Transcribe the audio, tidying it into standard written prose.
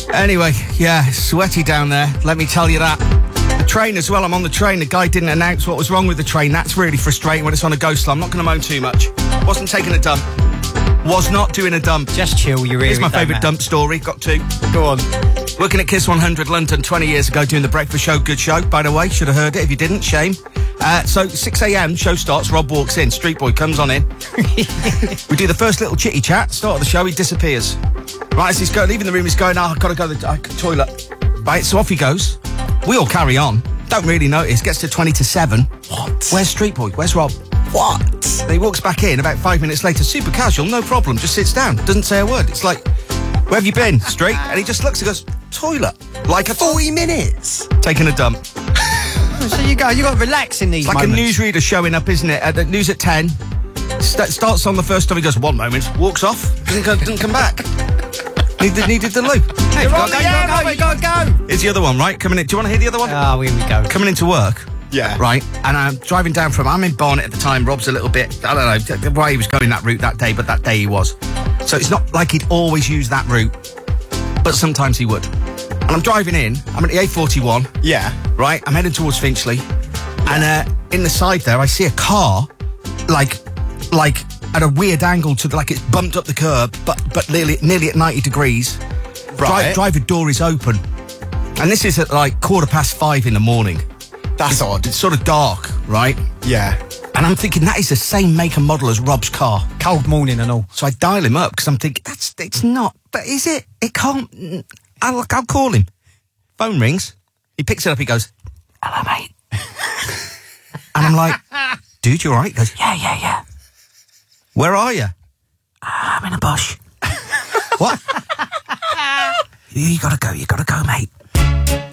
Anyway, yeah, sweaty down there, let me tell you that. The train as well, I'm on the train. The guy didn't announce what was wrong with the train. That's really frustrating when it's on a go slow. I'm not going to moan too much. Wasn't taking a dump. Was not doing a dump. Just chill, you're Here's my favourite dump story. Got two. Go on. Working at Kiss 100 London 20 years ago doing the breakfast show. Good show, by the way. Should have heard it. If you didn't, shame. So 6 a.m, show starts. Rob walks in. Street boy comes on in. We do the first little chitty chat. Start of the show, he disappears. Right, as he's leaving the room, he's going, I've got to go to the toilet. Right, so off he goes. We all carry on. Don't really notice. Gets to 20 to 7. What? Where's Street boy? Where's Rob? What? And he walks back in about 5 minutes later, super casual, no problem, just sits down, doesn't say a word. It's like, where have you been, Street? And he just looks and goes, toilet. Like a 40 minutes? Taking a dump. So you got to relax in these It's like moments. a newsreader showing up, isn't it? At the news at 10, starts on the first time, he goes, 1 moment, walks off, doesn't come back. Needed the loop. Hey, you got to go. Here's the other one, right? Coming in. Do you want to hear the other one? Oh, here we go. Coming into work. Yeah. Right, and I'm driving down I'm in Barnet at the time. Rob's a little bit, I don't know why he was going that route that day, but that day he was. So it's not like he'd always use that route, but sometimes he would. And I'm driving in, I'm at the A41. Yeah. Right, I'm heading towards Finchley, and in the side there, I see a car, like at a weird angle like it's bumped up the curb, but nearly at 90 degrees. Right. Driver door is open, and this is at like 5:15 in the morning. That's odd. It's sort of dark, right? Yeah. And I'm thinking that is the same make and model as Rob's car. Cold morning and all. So I dial him up because I'm thinking, it's not. But is it? It can't. I'll call him. Phone rings. He picks it up. He goes, hello, mate. And I'm like, dude, you all right? He goes, yeah. Where are you? I'm in a bush. What? You gotta go, mate.